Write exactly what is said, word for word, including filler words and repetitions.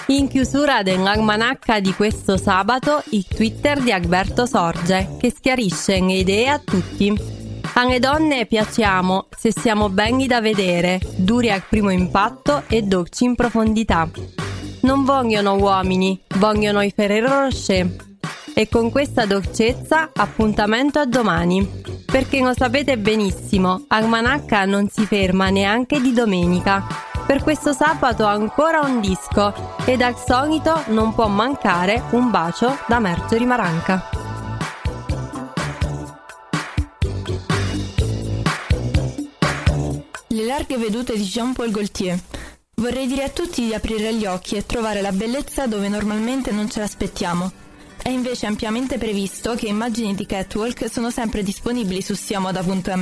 In chiusura dell'almanacca di questo sabato, il Twitter di Alberto Sorge, che schiarisce le idee a tutti. Alle donne piacciamo se siamo belli da vedere, duri al primo impatto e dolci in profondità. Non vogliono uomini, vogliono i Ferrero Rocher. E con questa dolcezza appuntamento a domani, perché lo sapete benissimo, Almanacca non si ferma neanche di domenica. Per questo sabato ancora un disco ed al solito non può mancare un bacio da Marjorie Maranca. Le larghe vedute di Jean-Paul Gaultier. Vorrei dire a tutti di aprire gli occhi e trovare la bellezza dove normalmente non ce l'aspettiamo. È invece ampiamente previsto che immagini di catwalk sono sempre disponibili su siamoda punto